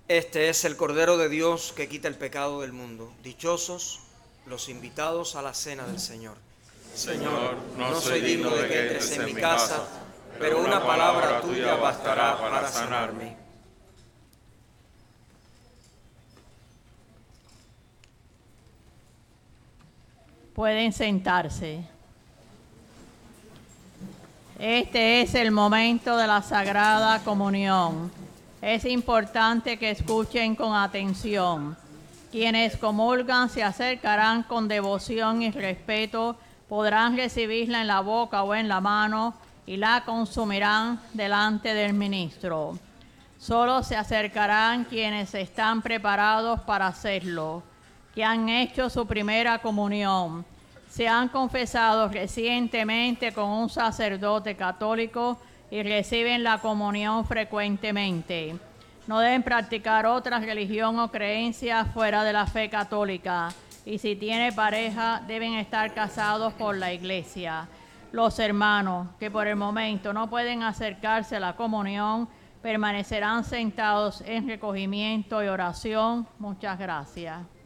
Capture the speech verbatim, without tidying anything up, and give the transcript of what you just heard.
Este es el Cordero de Dios que quita el pecado del mundo. Dichosos los invitados a la cena del Señor. Señor, no soy digno de que entres en mi casa, pero una palabra tuya bastará para sanarme. Pueden sentarse. Este es el momento de la Sagrada Comunión. Es importante que escuchen con atención. Quienes comulgan se acercarán con devoción y respeto, podrán recibirla en la boca o en la mano y la consumirán delante del ministro. Solo se acercarán quienes están preparados para hacerlo, que han hecho su primera comunión, se han confesado recientemente con un sacerdote católico y reciben la comunión frecuentemente. No deben practicar otra religión o creencia fuera de la fe católica, y si tiene pareja deben estar casados por la Iglesia. Los hermanos que por el momento no pueden acercarse a la comunión permanecerán sentados en recogimiento y oración. Muchas gracias.